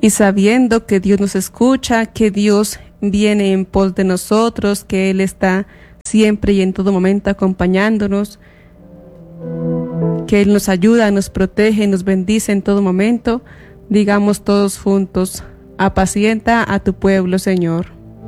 Y sabiendo que Dios nos escucha, que Dios viene en pos de nosotros, que Él está siempre y en todo momento acompañándonos, que Él nos ayuda, nos protege, nos bendice en todo momento, digamos todos juntos: apacienta a tu pueblo, Señor.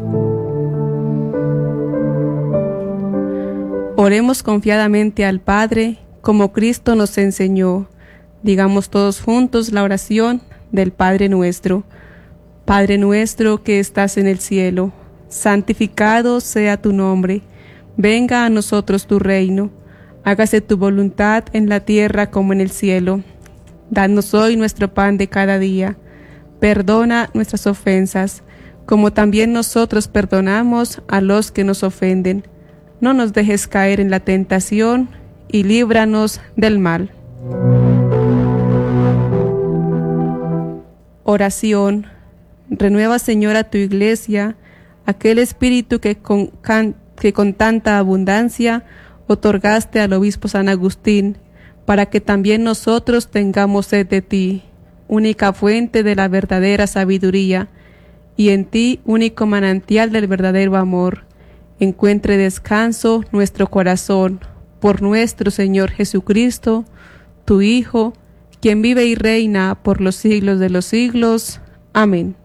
Oremos confiadamente al Padre, como Cristo nos enseñó. Digamos todos juntos la oración del Padre nuestro. Padre nuestro que estás en el cielo, santificado sea tu nombre. Venga a nosotros tu reino. Hágase tu voluntad en la tierra como en el cielo. Danos hoy nuestro pan de cada día. Perdona nuestras ofensas, como también nosotros perdonamos a los que nos ofenden. No nos dejes caer en la tentación y líbranos del mal. Oración. Renueva, Señor, a tu iglesia, aquel espíritu que con tanta abundancia otorgaste al obispo San Agustín, para que también nosotros tengamos sed de ti, única fuente de la verdadera sabiduría, y en ti, único manantial del verdadero amor. Encuentre descanso nuestro corazón, por nuestro Señor Jesucristo, tu Hijo, quien vive y reina por los siglos de los siglos. Amén.